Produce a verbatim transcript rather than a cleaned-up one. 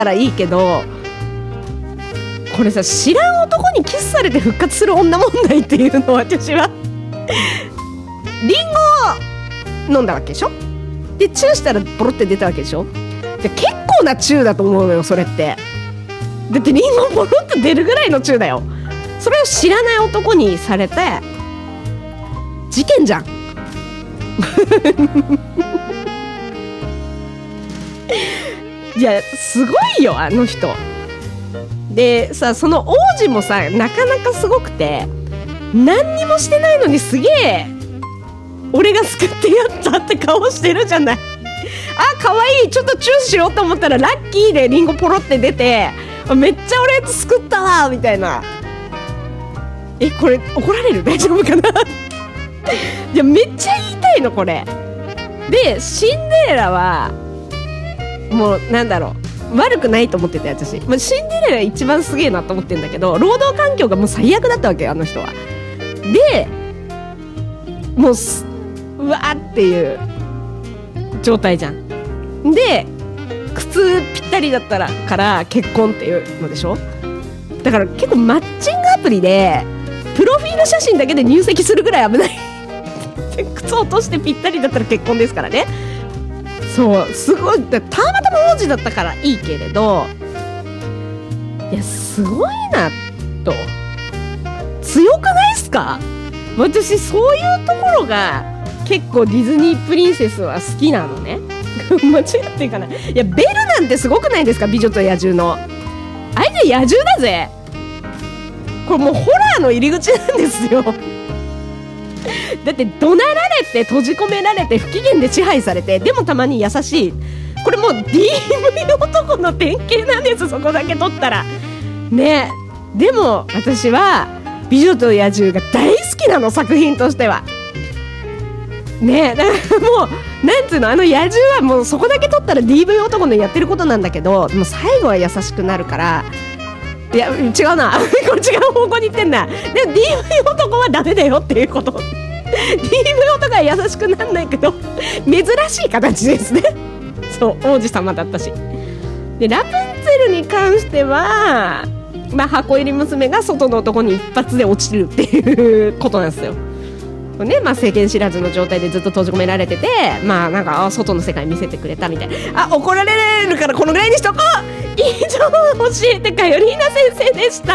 らいいけど、これさ、知らん男にキスされて復活する女問題っていうのを私はリンゴを飲んだわけでしょ。でチューしたらポロって出たわけでしょ。で結構なチューだと思うのよそれって。だってリンゴポロっと出るぐらいのチューだよ。それを知らない男にされて事件じゃんいやすごいよあの人でさ。その王子もさなかなかすごくて、何にもしてないのにすげえ俺が救ってやったって顔してるじゃない。あ、可愛い、ちょっとチューしようと思ったらラッキーでリンゴポロって出て、めっちゃ俺救ったわみたいな。え、これ怒られる？大丈夫かな？いやめっちゃ言いたいのこれで。シンデレラはもうなんだろう、悪くないと思ってて私、まあ、シンデレラ一番すげえなと思ってるんだけど、労働環境がもう最悪だったわけよあの人は。でもううわーっていう状態じゃん。で靴ぴったりだったらから結婚っていうのでしょ。だから結構マッチングアプリでプロフィール写真だけで入籍するぐらい危ない靴落としてぴったりだったら結婚ですからね。そうすごい、たまたま王子だったからいいけれど、いやすごいなと。強くないっすか。私そういうところが結構ディズニープリンセスは好きなのね間違ってるかな。いやベルなんてすごくないですか、美女と野獣の。あいつ野獣だぜ。これもうホラーの入り口なんですよだって怒鳴られて閉じ込められて不機嫌で支配されて、でもたまに優しい。これもう ディーブイ 男の典型なんです。そこだけ取ったらね。でも私は美女と野獣が大好きなの、作品としてはね。だからもうなんつうの、あの野獣はもうそこだけ取ったら ディーブイ 男のやってることなんだけど、でも最後は優しくなるから。いや違うなこれ違う方向に行ってんだ。でも ディーブイ 男はダメだよっていうことディーブイ 男は優しくなんないけど珍しい形ですね。そう王子様だったし。でラプンツェルに関しては、まあ、箱入り娘が外の男に一発で落ちるっていうことなんですよね。まあ、世間知らずの状態でずっと閉じ込められてて、まあなんかあ外の世界見せてくれたみたいな。あ、怒られるからこのぐらいにしとこう。以上教えてかよりーな先生でした。